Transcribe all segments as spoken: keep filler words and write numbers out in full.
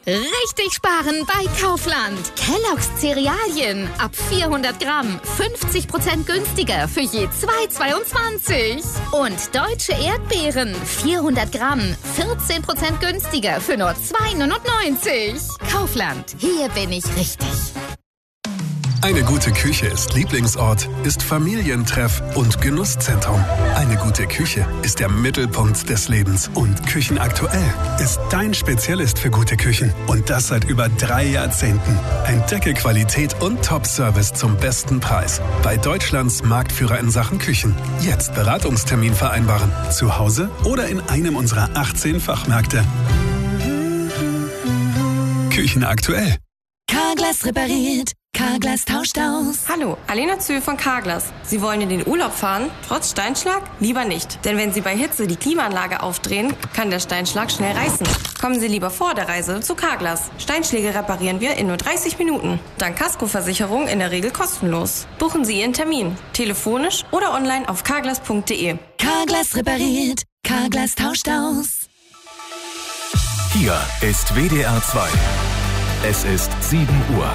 Richtig sparen bei Kaufland. Kellogg's Cerealien ab vierhundert Gramm. fünfzig Prozent günstiger für je zwei Euro zweiundzwanzig. Und deutsche Erdbeeren. vierhundert Gramm. vierzehn Prozent günstiger für nur zwei Euro neunundneunzig. Kaufland. Hier bin ich richtig. Eine gute Küche ist Lieblingsort, ist Familientreff und Genusszentrum. Eine gute Küche ist der Mittelpunkt des Lebens. Und Küchenaktuell ist dein Spezialist für gute Küchen. Und das seit über drei Jahrzehnten. Entdecke Qualität und Top-Service zum besten Preis. Bei Deutschlands Marktführer in Sachen Küchen. Jetzt Beratungstermin vereinbaren. Zu Hause oder in einem unserer achtzehn Fachmärkte. Küchenaktuell. Carglass repariert. Carglass tauscht aus. Hallo, Alena Zöhl von Carglass. Sie wollen in den Urlaub fahren, trotz Steinschlag? Lieber nicht. Denn wenn Sie bei Hitze die Klimaanlage aufdrehen, kann der Steinschlag schnell reißen. Kommen Sie lieber vor der Reise zu Carglass. Steinschläge reparieren wir in nur dreißig Minuten. Dank Kaskoversicherung in der Regel kostenlos. Buchen Sie Ihren Termin. Telefonisch oder online auf carglass punkt de. Carglass repariert. Carglass tauscht aus. Hier ist W D R zwei. Es ist sieben Uhr.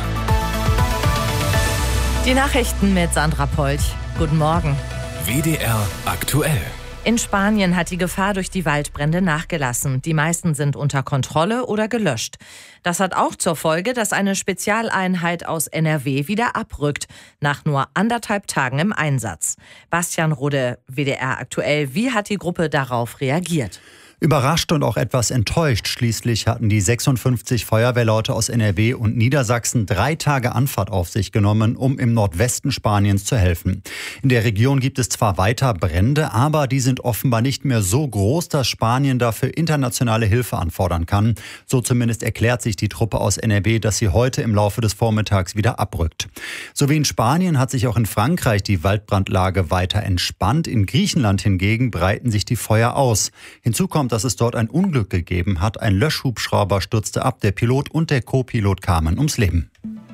Die Nachrichten mit Sandra Polch. Guten Morgen. W D R aktuell. In Spanien hat die Gefahr durch die Waldbrände nachgelassen. Die meisten sind unter Kontrolle oder gelöscht. Das hat auch zur Folge, dass eine Spezialeinheit aus N R W wieder abrückt, nach nur anderthalb Tagen im Einsatz. Bastian Rode, W D R aktuell. Wie hat die Gruppe darauf reagiert? Überrascht und auch etwas enttäuscht. Schließlich hatten die sechsundfünfzig Feuerwehrleute aus N R W und Niedersachsen drei Tage Anfahrt auf sich genommen, um im Nordwesten Spaniens zu helfen. In der Region gibt es zwar weiter Brände, aber die sind offenbar nicht mehr so groß, dass Spanien dafür internationale Hilfe anfordern kann. So zumindest erklärt sich die Truppe aus N R W, dass sie heute im Laufe des Vormittags wieder abrückt. So wie in Spanien hat sich auch in Frankreich die Waldbrandlage weiter entspannt. In Griechenland hingegen breiten sich die Feuer aus. Hinzu kommt, dass es dort ein Unglück gegeben hat. Ein Löschhubschrauber stürzte ab. Der Pilot und der Co-Pilot kamen ums Leben.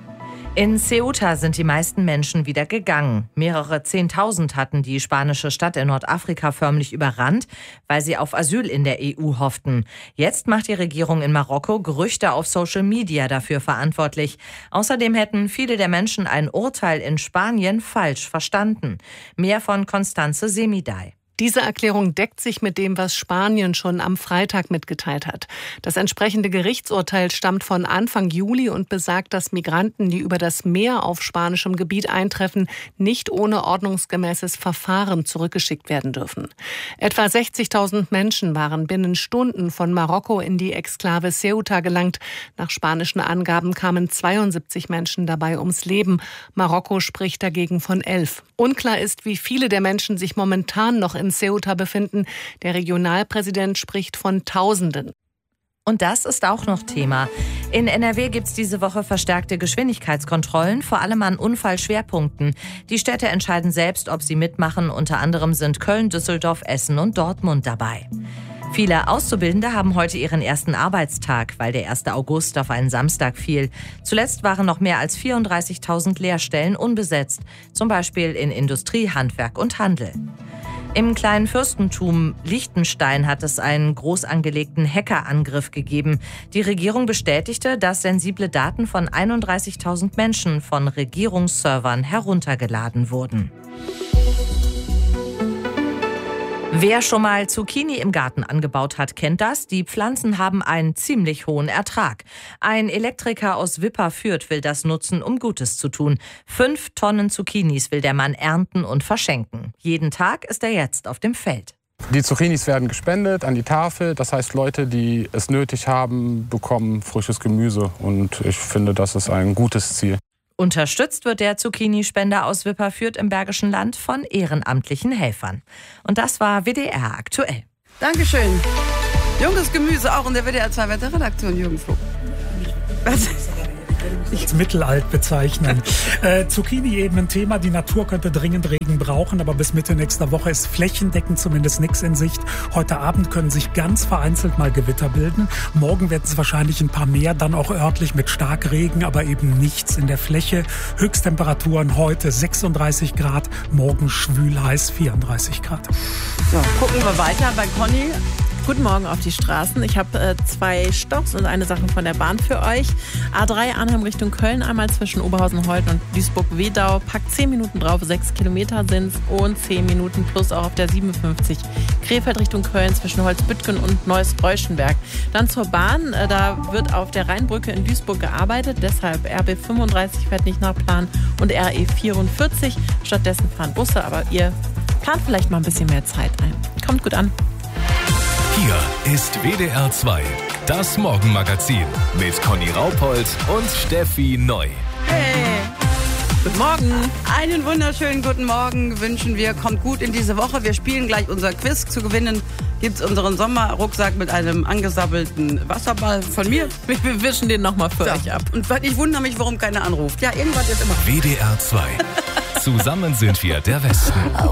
In Ceuta sind die meisten Menschen wieder gegangen. Mehrere Zehntausend hatten die spanische Stadt in Nordafrika förmlich überrannt, weil sie auf Asyl in der E U hofften. Jetzt macht die Regierung in Marokko Gerüchte auf Social Media dafür verantwortlich. Außerdem hätten viele der Menschen ein Urteil in Spanien falsch verstanden. Mehr von Constanze Semidai. Diese Erklärung deckt sich mit dem, was Spanien schon am Freitag mitgeteilt hat. Das entsprechende Gerichtsurteil stammt von Anfang Juli und besagt, dass Migranten, die über das Meer auf spanischem Gebiet eintreffen, nicht ohne ordnungsgemäßes Verfahren zurückgeschickt werden dürfen. Etwa sechzigtausend Menschen waren binnen Stunden von Marokko in die Exklave Ceuta gelangt. Nach spanischen Angaben kamen zweiundsiebzig Menschen dabei ums Leben. Marokko spricht dagegen von elf. Unklar ist, wie viele der Menschen sich momentan noch in Ceuta befinden. Der Regionalpräsident spricht von Tausenden. Und das ist auch noch Thema. In N R W gibt es diese Woche verstärkte Geschwindigkeitskontrollen, vor allem an Unfallschwerpunkten. Die Städte entscheiden selbst, ob sie mitmachen. Unter anderem sind Köln, Düsseldorf, Essen und Dortmund dabei. Viele Auszubildende haben heute ihren ersten Arbeitstag, weil der erste August auf einen Samstag fiel. Zuletzt waren noch mehr als vierunddreißigtausend Lehrstellen unbesetzt, zum Beispiel in Industrie, Handwerk und Handel. Im kleinen Fürstentum Liechtenstein hat es einen groß angelegten Hackerangriff gegeben. Die Regierung bestätigte, dass sensible Daten von einunddreißigtausend Menschen von Regierungsservern heruntergeladen wurden. Wer schon mal Zucchini im Garten angebaut hat, kennt das. Die Pflanzen haben einen ziemlich hohen Ertrag. Ein Elektriker aus Wipperfürth will das nutzen, um Gutes zu tun. Fünf Tonnen Zucchinis will der Mann ernten und verschenken. Jeden Tag ist er jetzt auf dem Feld. Die Zucchinis werden gespendet an die Tafel. Das heißt, Leute, die es nötig haben, bekommen frisches Gemüse. Und ich finde, das ist ein gutes Ziel. Unterstützt wird der Zucchini-Spender aus Wipperfürth im Bergischen Land von ehrenamtlichen Helfern. Und das war W D R aktuell. Dankeschön. Junges Gemüse auch in der W D R zwei Wetterredaktion, Jürgen Fluch. Was? Als mittelalt bezeichnen. äh, Zucchini eben ein Thema. Die Natur könnte dringend Regen brauchen, aber bis Mitte nächster Woche ist flächendeckend zumindest nichts in Sicht. Heute Abend können sich ganz vereinzelt mal Gewitter bilden. Morgen werden es wahrscheinlich ein paar mehr, dann auch örtlich mit Starkregen, aber eben nichts in der Fläche. Höchsttemperaturen heute sechsunddreißig Grad, morgen schwül heiß vierunddreißig Grad. So, gucken wir weiter bei Conny. Guten Morgen auf die Straßen. Ich habe äh, zwei Stops und eine Sache von der Bahn für euch. A drei Arnhem Richtung Köln, einmal zwischen Oberhausen-Holten und Duisburg-Wedau. Packt zehn Minuten drauf, sechs Kilometer sind es und zehn Minuten plus auch auf der siebenundfünfzig. Krefeld Richtung Köln zwischen Holzbüttgen und Neuss-Reuschenberg. Dann zur Bahn, äh, da wird auf der Rheinbrücke in Duisburg gearbeitet. Deshalb R B fünfunddreißig fährt nicht nach Plan und R E vierundvierzig. Stattdessen fahren Busse, aber ihr plant vielleicht mal ein bisschen mehr Zeit ein. Kommt gut an. Hier ist W D R zwei, das Morgenmagazin mit Conny Raupold und Steffi Neu. Hey! Guten Morgen. Einen wunderschönen guten Morgen wünschen wir. Kommt gut in diese Woche. Wir spielen gleich unser Quiz. Zu gewinnen gibt es unseren Sommerrucksack mit einem angesabbelten Wasserball von mir. Wir wischen den nochmal für so. euch ab. Und ich wundere mich, warum keiner anruft. Ja, irgendwas ist immer. W D R zwei. Zusammen sind wir der Westen.